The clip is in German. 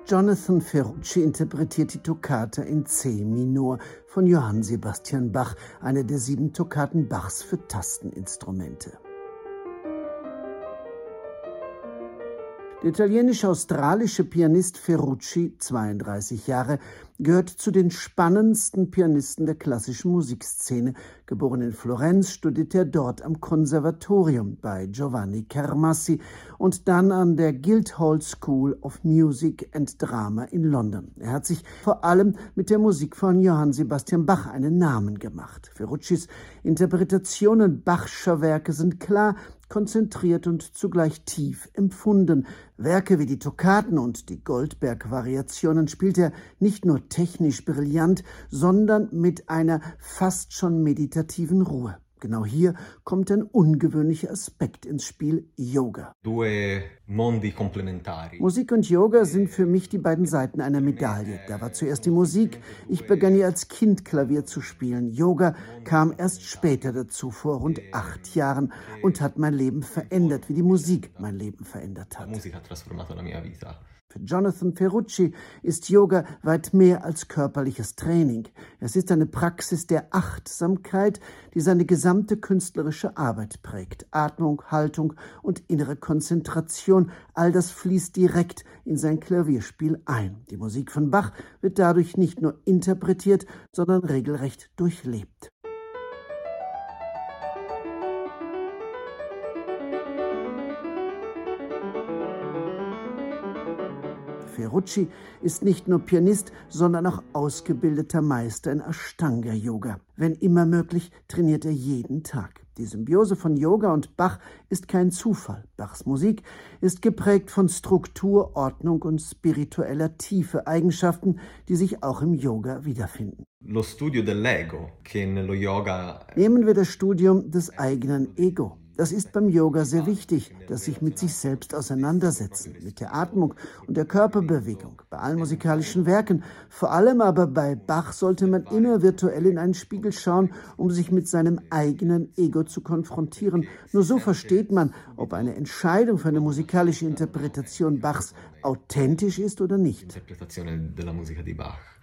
Jonathan Ferrucci interpretiert die Toccata in C-Minor von Johann Sebastian Bach, eine der 7 Toccaten Bachs für Tasteninstrumente. Der italienisch-australische Pianist Ferrucci, 32 Jahre, gehört zu den spannendsten Pianisten der klassischen Musikszene. Geboren in Florenz, studierte er dort am Konservatorium bei Giovanni Carmassi und dann an der Guildhall School of Music and Drama in London. Er hat sich vor allem mit der Musik von Johann Sebastian Bach einen Namen gemacht. Ferruccis Interpretationen Bachscher Werke sind klar, konzentriert und zugleich tief empfunden. Werke wie die Toccaten und die Goldberg-Variationen spielt er nicht nur technisch brillant, sondern mit einer fast schon meditativen Ruhe. Genau hier kommt ein ungewöhnlicher Aspekt ins Spiel: Yoga. Musik und Yoga sind für mich die beiden Seiten einer Medaille. Da war zuerst die Musik. Ich begann ja als Kind Klavier zu spielen. Yoga kam erst später dazu, vor rund 8 Jahren, und hat mein Leben verändert, wie die Musik mein Leben verändert hat. Für Jonathan Ferrucci ist Yoga weit mehr als körperliches Training. Es ist eine Praxis der Achtsamkeit, die seine gesamte künstlerische Arbeit prägt. Atmung, Haltung und innere Konzentration, all das fließt direkt in sein Klavierspiel ein. Die Musik von Bach wird dadurch nicht nur interpretiert, sondern regelrecht durchlebt. Ferrucci ist nicht nur Pianist, sondern auch ausgebildeter Meister in Ashtanga-Yoga. Wenn immer möglich, trainiert er jeden Tag. Die Symbiose von Yoga und Bach ist kein Zufall. Bachs Musik ist geprägt von Struktur, Ordnung und spiritueller Tiefe, Eigenschaften, die sich auch im Yoga wiederfinden. Lo studio dell'ego, che nello yoga... Nehmen wir das Studium des eigenen Ego. Das ist beim Yoga sehr wichtig, dass sich mit sich selbst auseinandersetzen, mit der Atmung und der Körperbewegung. Bei allen musikalischen Werken, vor allem aber bei Bach, sollte man immer virtuell in einen Spiegel schauen, um sich mit seinem eigenen Ego zu konfrontieren. Nur so versteht man, ob eine Entscheidung für eine musikalische Interpretation Bachs authentisch ist oder nicht. Interpretazione della musica di Bach.